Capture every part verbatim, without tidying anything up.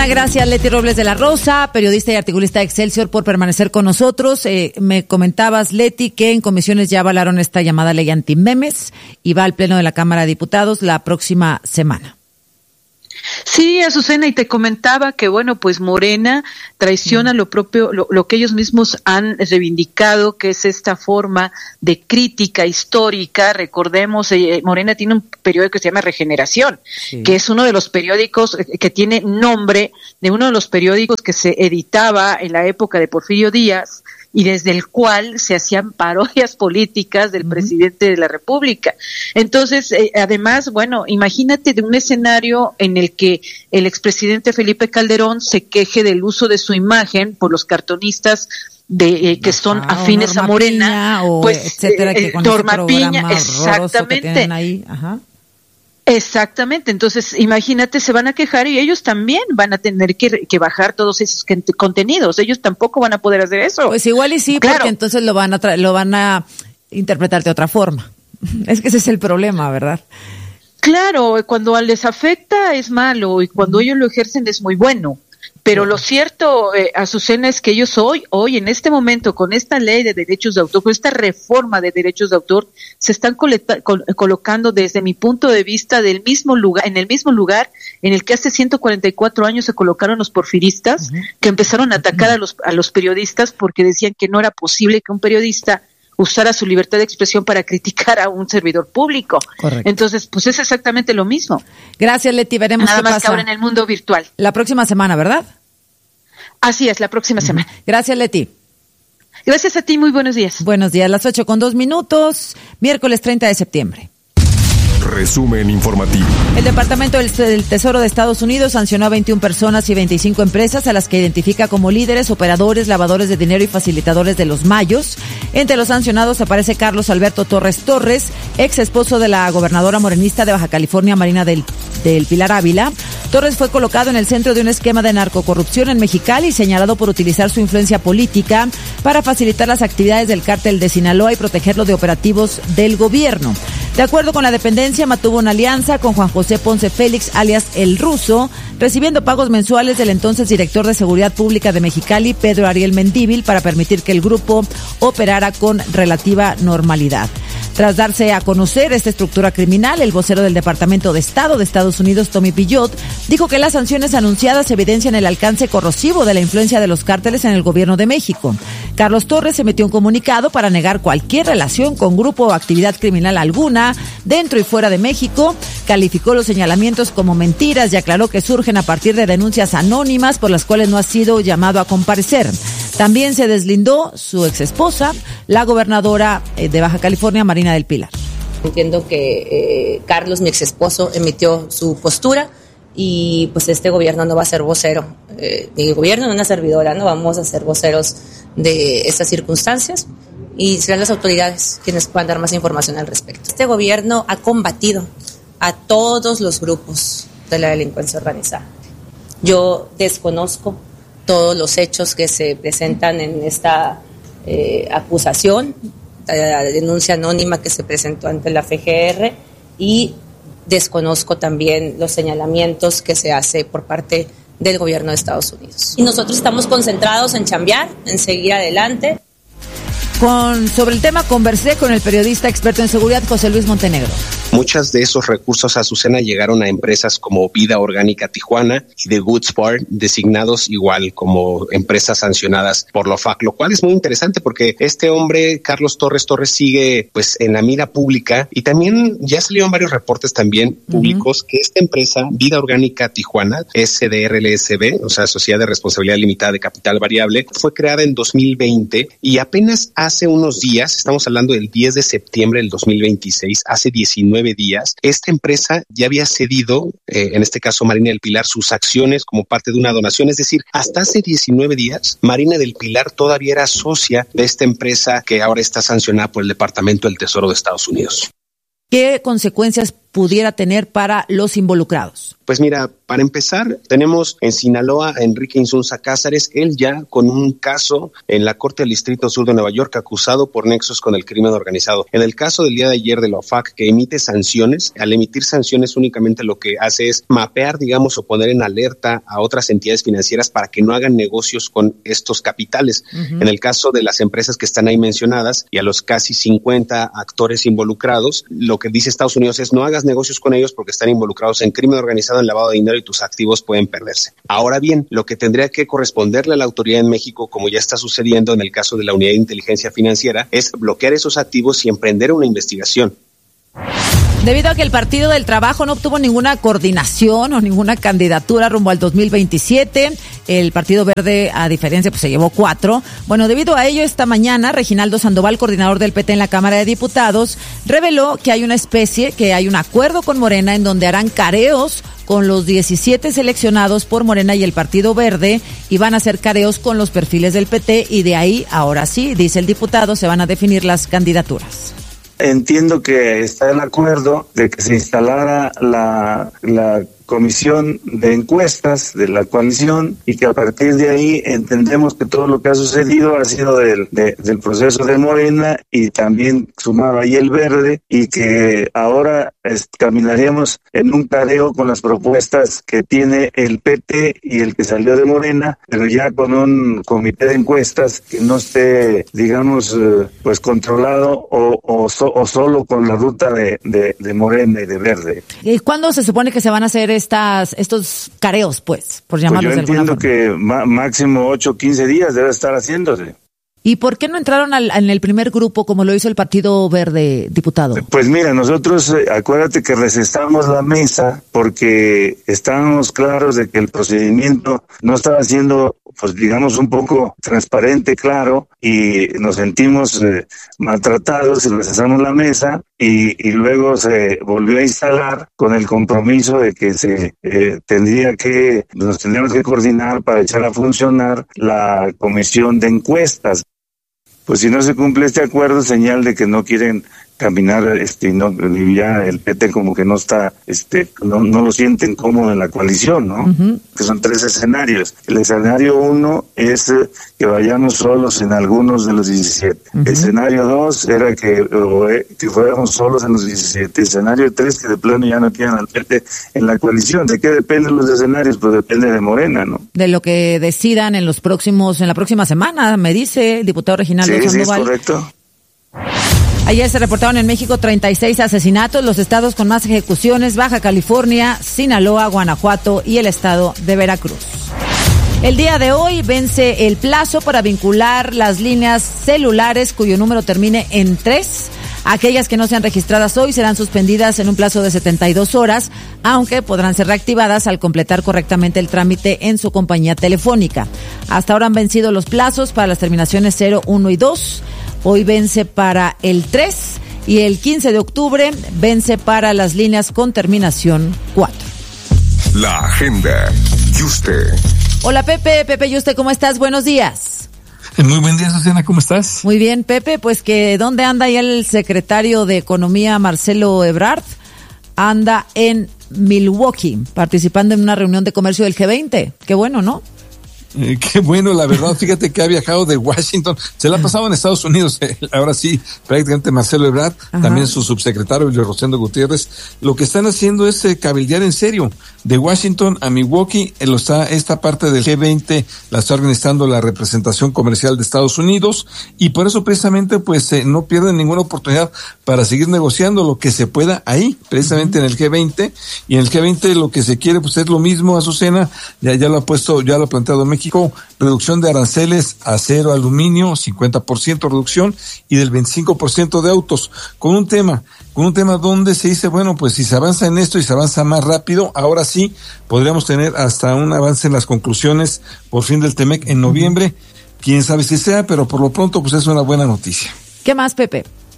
Muchísimas gracias, Leti Robles de la Rosa, periodista y articulista de Excelsior, por permanecer con nosotros. Eh, me comentabas, Leti, que en comisiones ya avalaron esta llamada ley antimemes y va al Pleno de la Cámara de Diputados la próxima semana. Sí, Azucena, y te comentaba que, bueno, pues Morena traiciona lo propio, lo, lo que ellos mismos han reivindicado, que es esta forma de crítica histórica. Recordemos, eh, Morena tiene un periódico que se llama Regeneración, sí, que es uno de los periódicos que tiene nombre de uno de los periódicos que se editaba en la época de Porfirio Díaz, y desde el cual se hacían parodias políticas del uh-huh. presidente de la República. Entonces, eh, además, bueno, imagínate de un escenario en el que el expresidente Felipe Calderón se queje del uso de su imagen por los cartonistas de eh, que son Ajá, afines a Morena, Piña, o pues etcétera, que eh, con Norma Piña, exactamente. Ahí. Ajá. Exactamente, entonces imagínate, se van a quejar y ellos también van a tener que, que bajar todos esos contenidos, ellos tampoco van a poder hacer eso. Pues igual y sí, claro, porque entonces lo van a tra- lo van a interpretar de otra forma. Es que ese es el problema, ¿verdad? Claro, cuando les afecta es malo y cuando ellos lo ejercen es muy bueno. Pero lo cierto, eh, Azucena, es que ellos hoy, hoy en este momento, con esta ley de derechos de autor, con esta reforma de derechos de autor, se están coleta, col, colocando desde mi punto de vista del mismo lugar, en el mismo lugar en el que hace ciento cuarenta y cuatro años se colocaron los porfiristas, uh-huh. que empezaron a atacar a los, a los periodistas porque decían que no era posible que un periodista usara su libertad de expresión para criticar a un servidor público. Correcto. Entonces, pues es exactamente lo mismo. Gracias, Leti, veremos Nada qué más pasa. Que ahora en el mundo virtual. La próxima semana, ¿verdad? Así es, la próxima uh-huh. semana. Gracias, Leti. Gracias a ti, muy buenos días. Buenos días, las ocho con dos minutos, miércoles treinta de septiembre. Resumen informativo. El Departamento del Tesoro de Estados Unidos sancionó a veintiuna personas y veinticinco empresas a las que identifica como líderes, operadores, lavadores de dinero y facilitadores de los mayos. Entre los sancionados aparece Carlos Alberto Torres Torres, ex esposo de la gobernadora morenista de Baja California, Marina del, del Pilar Ávila. Torres fue colocado en el centro de un esquema de narcocorrupción en Mexicali y señalado por utilizar su influencia política para facilitar las actividades del cártel de Sinaloa y protegerlo de operativos del gobierno. De acuerdo con la dependencia, mantuvo una alianza con Juan José Ponce Félix, alias El Ruso, recibiendo pagos mensuales del entonces director de Seguridad Pública de Mexicali, Pedro Ariel Mendívil, para permitir que el grupo operara con relativa normalidad. Tras darse a conocer esta estructura criminal, el vocero del Departamento de Estado de Estados Unidos, Tommy Pillot, dijo que las sanciones anunciadas evidencian el alcance corrosivo de la influencia de los cárteles en el gobierno de México. Carlos Torres emitió un comunicado para negar cualquier relación con grupo o actividad criminal alguna dentro y fuera de México, calificó los señalamientos como mentiras y aclaró que surgen a partir de denuncias anónimas por las cuales no ha sido llamado a comparecer. También se deslindó su exesposa, la gobernadora de Baja California, Marina del Pilar. Entiendo que eh, Carlos, mi exesposo, emitió su postura y pues este gobierno no va a ser vocero. Eh, mi gobierno, no una servidora, no vamos a ser voceros de estas circunstancias y serán las autoridades quienes puedan dar más información al respecto. Este gobierno ha combatido a todos los grupos de la delincuencia organizada. Yo desconozco todos los hechos que se presentan en esta eh, acusación, la denuncia anónima que se presentó ante la F G R, y desconozco también los señalamientos que se hace por parte del gobierno de Estados Unidos. Y nosotros estamos concentrados en chambear, en seguir adelante. Con, sobre el tema conversé con el periodista experto en seguridad José Luis Montenegro. Muchos de esos recursos, Azucena, llegaron a empresas como Vida Orgánica Tijuana y The Goods Bar, designados igual como empresas sancionadas por la O F A C, lo cual es muy interesante porque este hombre, Carlos Torres Torres, sigue pues en la mira pública y también ya salieron varios reportes también públicos uh-huh. que esta empresa, Vida Orgánica Tijuana, S D R L S B, o sea, Sociedad de Responsabilidad Limitada de Capital Variable, fue creada en dos mil veinte y apenas hace unos días, estamos hablando del diez de septiembre del dos mil veintiséis, hace diecinueve días, esta empresa ya había cedido, eh, en este caso Marina del Pilar, sus acciones como parte de una donación. Es decir, hasta hace diecinueve días, Marina del Pilar todavía era socia de esta empresa que ahora está sancionada por el Departamento del Tesoro de Estados Unidos. ¿Qué consecuencias pudiera tener para los involucrados? Pues mira, para empezar, tenemos en Sinaloa a Enrique Insunza Cázares, él ya con un caso en la Corte del Distrito Sur de Nueva York, acusado por nexos con el crimen organizado. En el caso del día de ayer de la O F A C, que emite sanciones, al emitir sanciones únicamente lo que hace es mapear, digamos, o poner en alerta a otras entidades financieras para que no hagan negocios con estos capitales. Uh-huh. En el caso de las empresas que están ahí mencionadas y a los casi cincuenta actores involucrados, lo que dice Estados Unidos es no hagas negocios con ellos porque están involucrados en crimen organizado, en lavado de dinero y tus activos pueden perderse. Ahora bien, lo que tendría que corresponderle a la autoridad en México, como ya está sucediendo en el caso de la Unidad de Inteligencia Financiera, es bloquear esos activos y emprender una investigación. Debido a que el Partido del Trabajo no obtuvo ninguna coordinación o ninguna candidatura rumbo al dos mil veintisiete, el Partido Verde, a diferencia, pues se llevó cuatro. Bueno, debido a ello, esta mañana, Reginaldo Sandoval, coordinador del P T en la Cámara de Diputados, reveló que hay una especie, que hay un acuerdo con Morena en donde harán careos con los diecisiete seleccionados por Morena y el Partido Verde, y van a hacer careos con los perfiles del P T, y de ahí, ahora sí, dice el diputado, se van a definir las candidaturas. Entiendo que está el acuerdo de que se instalara la, la comisión de encuestas de la coalición y que a partir de ahí entendemos que todo lo que ha sucedido ha sido del, de, del proceso de Morena y también sumaba ahí el Verde, y que ahora es, caminaríamos en un careo con las propuestas que tiene el P T y el que salió de Morena, pero ya con un comité de encuestas que no esté, digamos, eh, pues controlado o, o, so, o solo con la ruta de, de, de Morena y de Verde. ¿Y cuándo se supone que se van a hacer estas estos careos, pues, por llamarlos pues de alguna forma? Yo entiendo que ma- máximo ocho o quince días debe estar haciéndose. ¿Y por qué no entraron al, en el primer grupo como lo hizo el Partido Verde, diputado? Pues mira, nosotros, eh, acuérdate que recesamos la mesa porque estábamos claros de que el procedimiento no estaba siendo, pues digamos, un poco transparente, claro, y nos sentimos eh, maltratados y recesamos la mesa, y, y luego se volvió a instalar con el compromiso de que se eh, tendría que, nos tendríamos que coordinar para echar a funcionar la comisión de encuestas. Pues si no se cumple este acuerdo, señal de que no quieren caminar, este, no, ya el P T como que no está, este, no, no lo sienten cómodo en la coalición, ¿no? Uh-huh. Que son tres escenarios. El escenario uno es eh, que vayamos solos en algunos de los diecisiete. Uh-huh. El escenario dos era que, o, eh, que fuéramos solos en los diecisiete. El escenario tres, que de plano ya no quieran al P T en la coalición. ¿De qué dependen los escenarios? Pues depende de Morena, ¿no? De lo que decidan en los próximos, en la próxima semana, me dice el diputado Reginaldo sí, Sandoval. Sí, es correcto. Ayer se reportaron en México treinta y seis asesinatos, los estados con más ejecuciones: Baja California, Sinaloa, Guanajuato y el estado de Veracruz. El día de hoy vence el plazo para vincular las líneas celulares cuyo número termine en tres. Aquellas que no sean registradas hoy serán suspendidas en un plazo de setenta y dos horas, aunque podrán ser reactivadas al completar correctamente el trámite en su compañía telefónica. Hasta ahora han vencido los plazos para las terminaciones cero, uno y dos. Hoy vence para el tres y el quince de octubre vence para las líneas con terminación cuatro. La agenda. Yuste. Hola Pepe, Pepe Yuste, ¿cómo estás? Buenos días. Muy buen día, Susana, ¿cómo estás? Muy bien, Pepe, pues que ¿dónde anda ya el secretario de Economía, Marcelo Ebrard? Anda en Milwaukee, participando en una reunión de comercio del G veinte. Qué bueno, ¿no? Eh, qué bueno, la verdad, fíjate que ha viajado de Washington, se la ha pasado en Estados Unidos, eh, ahora sí, prácticamente Marcelo Ebrard, Ajá. también su subsecretario Luis Rosendo Gutiérrez, lo que están haciendo es eh, cabildear en serio, de Washington a Milwaukee, eh, lo está, esta parte del G veinte la está organizando la representación comercial de Estados Unidos, y por eso precisamente pues eh, no pierden ninguna oportunidad para seguir negociando lo que se pueda ahí, precisamente uh-huh. en el G veinte, y en el G veinte lo que se quiere pues es lo mismo, Azucena, ya, ya lo ha puesto, ya lo ha planteado México, reducción de aranceles, acero, aluminio, cincuenta por ciento reducción, y del veinticinco por ciento de autos, con un tema, con un tema donde se dice, bueno, pues si se avanza en esto y se avanza más rápido, ahora sí podríamos tener hasta un avance en las conclusiones por fin del Temec en noviembre, quién sabe si sea, pero por lo pronto pues es una buena noticia. ¿Qué más, Pepe?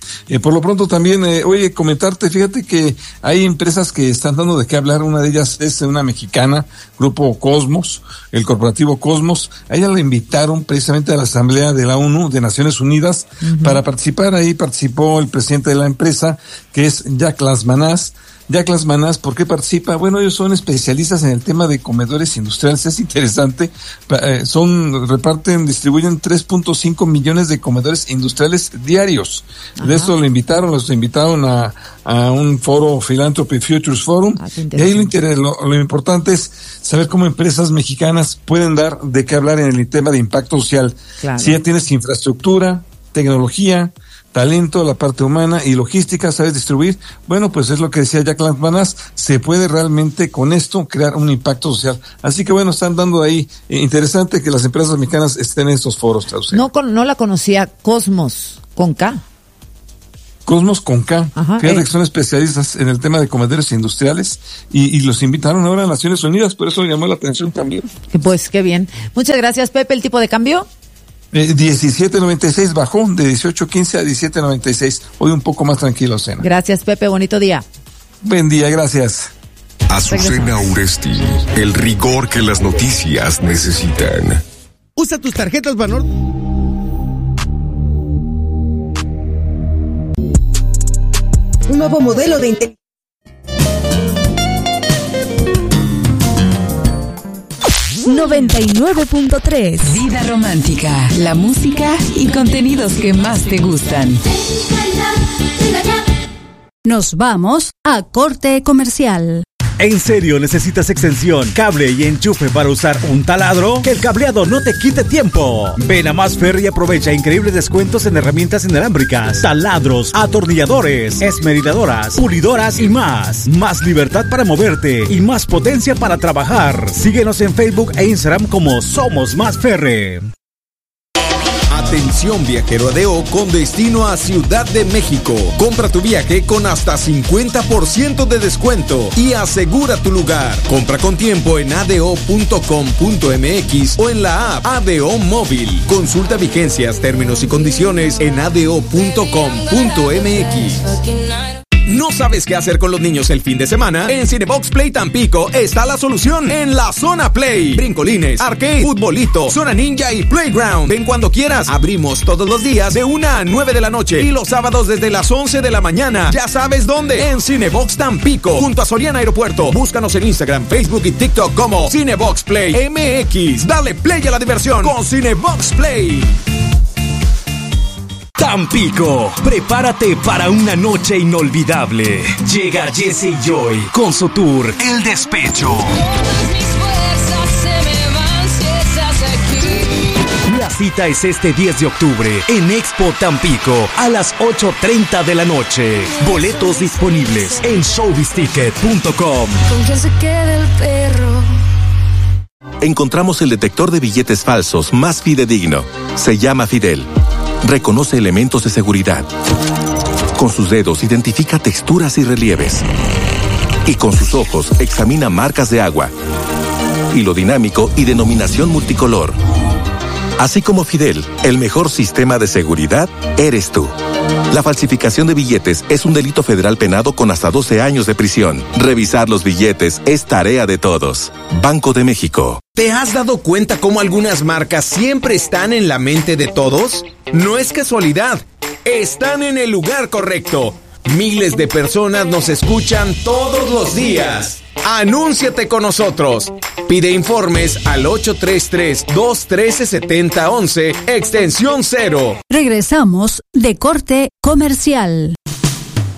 Eh, por lo pronto también, eh, oye, comentarte, fíjate que hay empresas que están dando de qué hablar. Una de ellas es una mexicana, Grupo Cosmos, el corporativo Cosmos. A ella la invitaron precisamente a la Asamblea de la ONU, de Naciones Unidas, uh-huh. para participar. Ahí participó el presidente de la empresa, que es Jack Lasmanaz. Jack Lasmanaz, ¿por qué participa? Bueno, ellos son especialistas en el tema de comedores industriales. Es interesante. Eh, son, reparten, distribuyen tres punto cinco millones de comedores industriales diarios. Ajá. De esto lo invitaron, los invitaron a, a un foro Philanthropy Futures Forum. Ah, y ahí lo, inter- lo, lo importante es saber cómo empresas mexicanas pueden dar de qué hablar en el tema de impacto social. Claro. Si ya tienes infraestructura, tecnología, talento, la parte humana y logística, sabes distribuir, bueno, pues es lo que decía Jack Lasmanaz, se puede realmente con esto crear un impacto social. Así que bueno, están dando ahí, eh, interesante que las empresas mexicanas estén en estos foros. No, con, no la conocía, Cosmos, con K. Cosmos con K, Ajá, fíjate eh. que son especialistas en el tema de comedores industriales y, y los invitaron ahora a Naciones Unidas, por eso llamó la atención también. Pues qué bien. Muchas gracias, Pepe. ¿El tipo de cambio? Eh, diecisiete noventa y seis bajó de dieciocho quince a diecisiete noventa y seis. Hoy un poco más tranquilo, Cena. Gracias, Pepe. Bonito día. Buen día, gracias. Azucena Uresti, el rigor que las noticias necesitan. Usa tus tarjetas Banorte. Un nuevo modelo de inteligencia. noventa y nueve punto tres. Vida romántica, la música y contenidos que más te gustan. Nos vamos a corte comercial. ¿En serio necesitas extensión, cable y enchufe para usar un taladro? Que el cableado no te quite tiempo. Ven a Más Ferre y aprovecha increíbles descuentos en herramientas inalámbricas, taladros, atornilladores, esmeridadoras, pulidoras y más. Más libertad para moverte y más potencia para trabajar. Síguenos en Facebook e Instagram como Somos Más Ferre. Atención viajero A D O con destino a Ciudad de México. Compra tu viaje con hasta cincuenta por ciento de descuento y asegura tu lugar. Compra con tiempo en a d o punto com punto m x o en la app A D O Móvil. Consulta vigencias, términos y condiciones en a d o punto com punto m x. ¿No sabes qué hacer con los niños el fin de semana? En Cinebox Play Tampico está la solución. En la Zona Play. Brincolines, arcade, futbolito, zona ninja y playground. Ven cuando quieras. Abrimos todos los días de una a nueve de la noche y los sábados desde las once de la mañana. Ya sabes dónde. En Cinebox Tampico, junto a Soriana Aeropuerto. Búscanos en Instagram, Facebook y TikTok como Cinebox Play M X. Dale play a la diversión con Cinebox Play. Tampico, prepárate para una noche inolvidable. Llega Jesse Joy con su tour El Despecho. La cita es este diez de octubre en Expo Tampico a las ocho treinta de la noche. Boletos disponibles en showbiz ticket punto com. Con que se quede el perro. Encontramos el detector de billetes falsos más fidedigno. Se llama Fidel. Reconoce elementos de seguridad. Con sus dedos identifica texturas y relieves. Y con sus ojos examina marcas de agua. Hilo dinámico y denominación multicolor. Así como Fidel, el mejor sistema de seguridad eres tú. La falsificación de billetes es un delito federal penado con hasta doce años de prisión. Revisar los billetes es tarea de todos. Banco de México. ¿Te has dado cuenta cómo algunas marcas siempre están en la mente de todos? No es casualidad. Están en el lugar correcto. Miles de personas nos escuchan todos los días. Anúnciate con nosotros. Pide informes al ocho tres tres, dos uno tres, siete cero uno uno, extensión cero. Regresamos de corte comercial.